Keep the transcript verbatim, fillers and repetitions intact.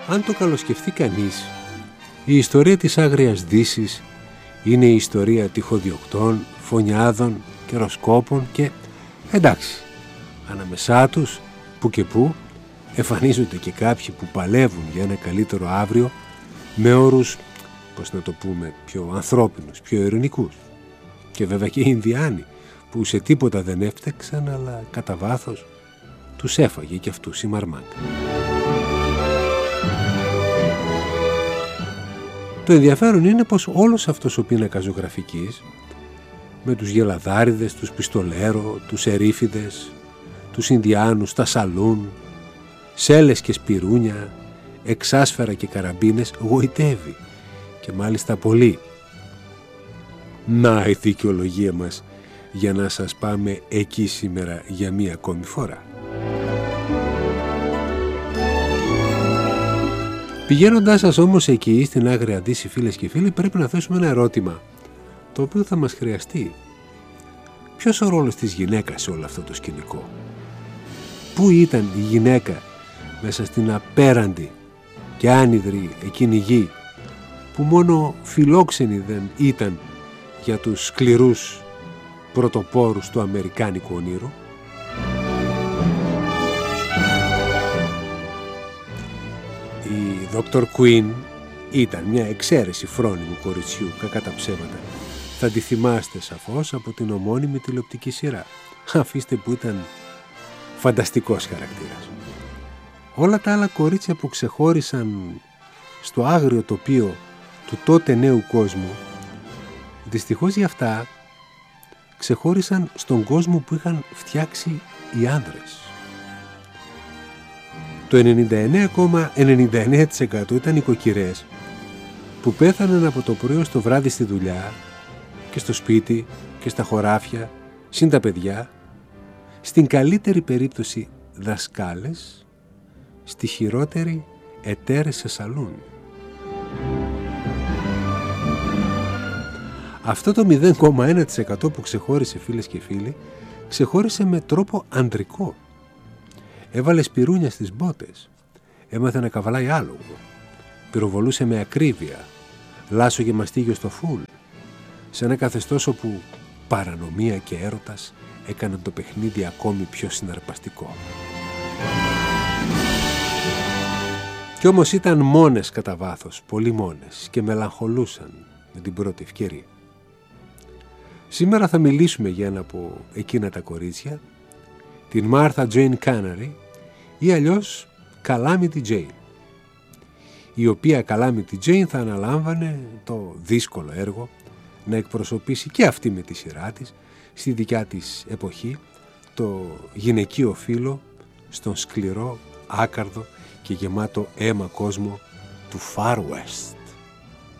Αν το καλοσκεφτεί κανείς, η ιστορία της Άγριας Δύσης είναι η ιστορία τυχοδιοκτών, φωνιάδων, καιροσκόπων και εντάξει, ανάμεσά τους που και που εμφανίζονται και κάποιοι που παλεύουν για ένα καλύτερο αύριο με όρους, πώς να το πούμε, πιο ανθρώπινους, πιο ειρηνικούς. Και βέβαια και οι Ινδιάνοι που σε τίποτα δεν έφτεξαν, αλλά κατά βάθος τους έφαγε και αυτούς η μαρμάγκα. Το ενδιαφέρον είναι πως όλος αυτός ο πίνακας ζωγραφικής, με τους γελαδάριδες, τους πιστολέρο, τους ερήφιδες, τους Ινδιάνους, τα σαλούν, σέλες και σπιρούνια, εξάσφαιρα και καραμπίνες, γοητεύει και μάλιστα πολύ. Να η δικαιολογία μας για να σας πάμε εκεί σήμερα για μία ακόμη φορά. Πηγαίνοντάς σας όμως εκεί στην Άγρια Δύση, φίλες και φίλοι, πρέπει να θέσουμε ένα ερώτημα το οποίο θα μας χρειαστεί. Ποιος ο ρόλος της γυναίκας σε όλο αυτό το σκηνικό? Πού ήταν η γυναίκα μέσα στην απέραντη και άνυδρη εκείνη γη που μόνο φιλόξενη δεν ήταν για τους σκληρούς πρωτοπόρους του αμερικάνικου ονείρου? Η Δόκτωρ Κουίν ήταν μια εξαίρεση φρόνιμου κοριτσιού, κακά τα ψέματα. Θα τη θυμάστε σαφώς από την ομώνυμη τηλεοπτική σειρά. Αφήστε που ήταν φανταστικός χαρακτήρας. Όλα τα άλλα κορίτσια που ξεχώρισαν στο άγριο τοπίο του τότε νέου κόσμου, δυστυχώς για αυτά ξεχώρισαν στον κόσμο που είχαν φτιάξει οι άνδρες. Το ενενήντα εννέα κόμμα ενενήντα εννέα τοις εκατό ήταν οι κοκκυρές που πέθαναν από το πρωί στο βράδυ στη δουλειά και στο σπίτι και στα χωράφια, συν τα παιδιά, στην καλύτερη περίπτωση δασκάλες, στη χειρότερη εταίρες σε σαλούν. Αυτό το μηδέν κόμμα ένα τοις εκατό που ξεχώρισε, φίλες και φίλοι, ξεχώρισε με τρόπο ανδρικό. Έβαλε σπιρούνια στις μπότες, έμαθε να καβαλάει άλογο, πυροβολούσε με ακρίβεια, λάσογε μαστίγιο στο φουλ, σε ένα καθεστώς όπου παρανομία και έρωτας έκαναν το παιχνίδι ακόμη πιο συναρπαστικό. Κι όμως ήταν μόνες κατά βάθος, πολύ μόνες, και μελαγχολούσαν με την πρώτη ευκαιρία. Σήμερα θα μιλήσουμε για ένα από εκείνα τα κορίτσια, την Μάρθα Τζέιν Κάναρι ή αλλιώς Calamity Jane, η οποία Calamity Jane θα αναλάμβανε το δύσκολο έργο να εκπροσωπήσει και αυτή με τη σειρά της στη δικιά της εποχή το γυναικείο φύλο στον σκληρό, άκαρδο και γεμάτο αίμα κόσμο του Far West.